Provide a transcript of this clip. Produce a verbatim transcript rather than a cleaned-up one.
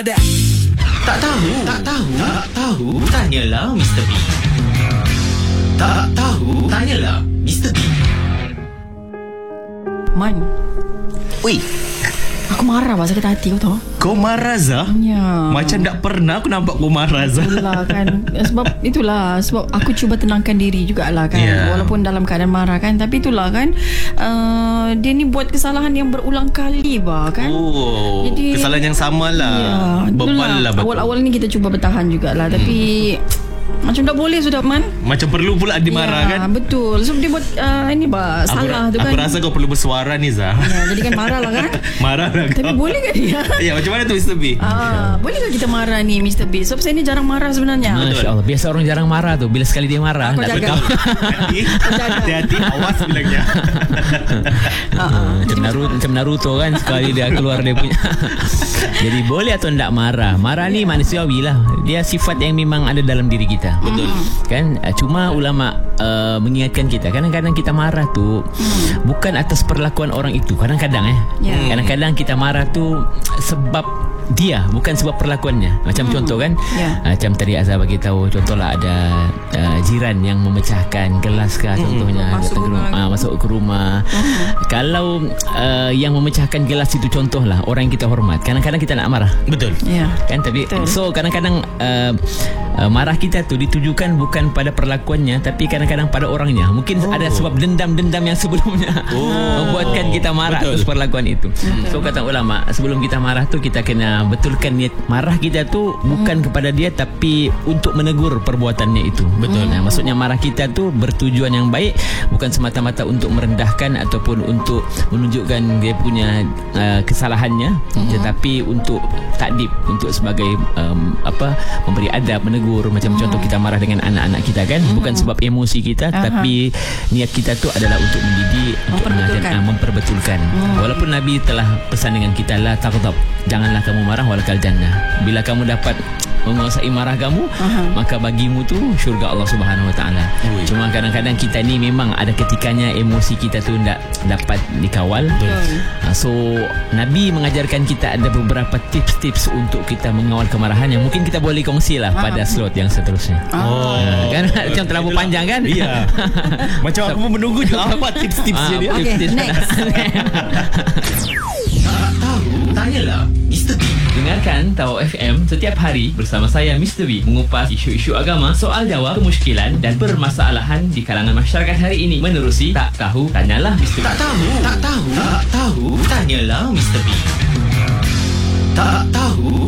ada. Tak tahu, tak tahu, tak tahu. Tanyalah Mister B. Tak tahu, tanyalah Mister B. Man, Ui, aku marah pasal sakit hati kau tahu. kau marah Zah? Ya. Macam tak pernah aku nampak kau marah Zah. Itulah kan. Sebab itulah sebab aku cuba tenangkan diri jugalah kan. Yeah. Walaupun dalam keadaan marah kan, tapi itulah kan uh, dia ni buat kesalahan yang berulang kali bah kan. Oh, Jadi, kesalahan yang sama lah. Ya, Bebal lah betul. Awal-awal ni kita cuba bertahan jugalah, hmm. tapi macam tak boleh sudah Man. Macam perlu pula dimarah Ya, kan. betul. So dia buat uh, ini bah salah aku, tu kan. Aku rasa kau perlu bersuara ni Zah. Ya, jadi kan marah lah kan. Marah lah kau. Tapi boleh ke dia? Ya, macam mana tu Mister B? Ah, boleh ke kita marah ni Mister B? Sebab saya ni jarang marah sebenarnya. Masya Allah. Biasa orang jarang marah tu. Bila sekali dia marah Kau nak jaga. tekam. Hati, hati-hati, awas bilangnya. Ah, ah. Macam Naruto, macam Naruto kan, sekali dia keluar dia punya. Jadi boleh atau tak marah? Marah ni manusiawi lah. Dia sifat yang memang ada dalam diri kita. Betul. Kan, cuma ulama uh, mengingatkan kita, kadang-kadang kita marah tu hmm. bukan atas perlakuan orang itu. Kadang-kadang eh Yeah. kadang-kadang kita marah tu sebab dia, bukan sebab perlakuannya. Macam hmm. contoh kan, Yeah. uh, macam tadi Azhar bagi tahu, contohlah ada uh, jiran yang memecahkan gelas kah, Hmm. contohnya Masuk datang ke rumah. rumah, uh, masuk ke rumah. Hmm. Kalau uh, yang memecahkan gelas itu contohlah orang yang kita hormat, kadang-kadang kita nak marah. Betul. Ya. Kan, tapi Betul. so kadang-kadang uh, uh, marah kita tu ditujukan bukan pada perlakuannya, tapi kadang-kadang pada orangnya. Mungkin Oh. ada sebab dendam-dendam yang sebelumnya Oh. membuatkan kita marah Betul. atas perlakuan itu. Betul. So kata ulama, sebelum kita marah tu kita kena betulkan niat marah kita tu bukan kepada dia, tapi untuk menegur perbuatannya itu. Betul. Nah, maksudnya marah kita tu bertujuan yang baik, bukan semata-mata untuk merendahkan ataupun untuk menunjukkan dia punya uh, kesalahannya, tetapi untuk takdib, untuk sebagai um, apa memberi adab, menegur. Macam contoh kita marah dengan anak-anak kita kan, bukan sebab emosi kita, Aha. tapi niat kita tu adalah untuk mendidik, untuk Memperbetulkan. mengajar, uh, memperbetulkan. Walaupun Nabi telah pesan dengan kita, la taghdab, janganlah kamu marah walakal jannah. Bila kamu dapat menguasai marah kamu, Aha. maka bagimu tu syurga Allah Subhanahu Wa Taala. Ui. Cuma kadang-kadang kita ni memang ada ketikanya emosi kita tu tak dapat dikawal. Betul. Uh, So Nabi mengajarkan kita ada beberapa tips-tips untuk kita mengawal kemarahan yang mungkin kita boleh kongsi lah pada slot yang seterusnya. Oh, Ah, kan macam terlalu panjang kan? Iya. Macam aku pun menunggu je apa tips-tipsnya Ah, dia. Okey, tips-tips. next. Tak tahu, tanyalah Mister B. Dengarkan Tawau F M setiap hari bersama saya Mister B mengupas isu-isu agama, soal jawab, kemusykilan dan permasalahan di kalangan masyarakat hari ini menerusi Tak Tahu Tanyalah Mister B. Tak tahu, tak tahu, tak tahu. Tanyalah Mister B. Tak tahu,